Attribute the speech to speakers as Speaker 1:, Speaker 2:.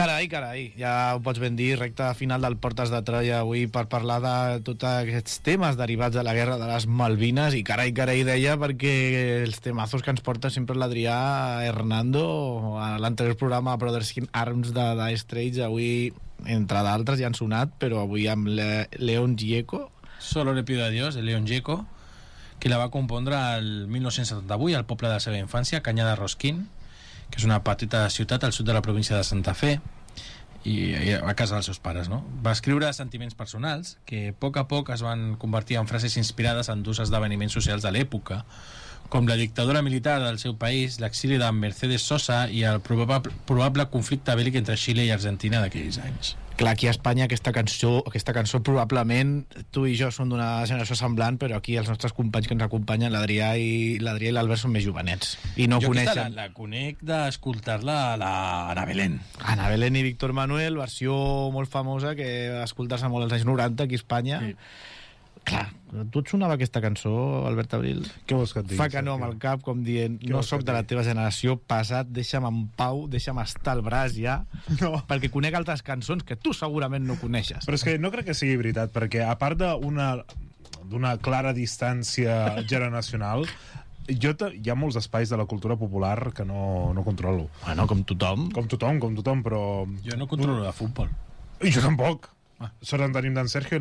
Speaker 1: Carai, ja ho pots ben dir, recta final del Portes de Troia avui per parlar de tots aquests temes derivats de la guerra de les Malvines, i carai deia, perquè els temazos que ens porta sempre l'Adrià Hernando a l'anterior programa Brothers in Arms de Dire Straits, avui entre d'altres ja han sonat, però avui amb Leon Gieco.
Speaker 2: Solo le pido a Dios, de Leon Gieco, que la va compondre el 1978 al poble de la seva infància, Canyada Rosquín, que és una petita ciutat al sud de la província de Santa Fe, i a casa dels seus pares, no? Va escriure sentiments personals que a poc es van convertir en frases inspirades en dos esdeveniments socials de l'època, com la dictadura militar del seu país, l'exili de Mercedes Sosa i el probable conflicte bèl·lic entre Xile i Argentina d'aquells anys.
Speaker 1: Clar, aquí a Espanya aquesta cançó probablement tu i jo som d'una generació semblant, però aquí els nostres companys que ens acompanyen, l'Adrià i l'Albert, són més jovenets i no
Speaker 2: jo
Speaker 1: coneixen.
Speaker 2: La conec d'escoltar-la a la Ana Belén.
Speaker 1: Ana Belén i Víctor Manuel, versió molt famosa que va escoltar-se molt als anys 90 aquí a Espanya. Sí. Clar, tu et sonava aquesta cançó, Albert Abril?
Speaker 3: Què vols que et digui?
Speaker 1: Fa que no amb el cap, com dient, no sóc de la teva generació, passat, deixa'm en pau, deixa'm estar al braç ja, perquè conec altres cançons que tu segurament no coneixes.
Speaker 3: Però és que no crec que sigui veritat, perquè a part d'una clara distància generacional, hi ha molts espais de la cultura popular que no controlo.
Speaker 1: Bueno, com tothom.
Speaker 3: Com tothom, però...
Speaker 2: Jo no controlo de futbol.
Speaker 3: I jo tampoc. Sort en tenim d'en Sergio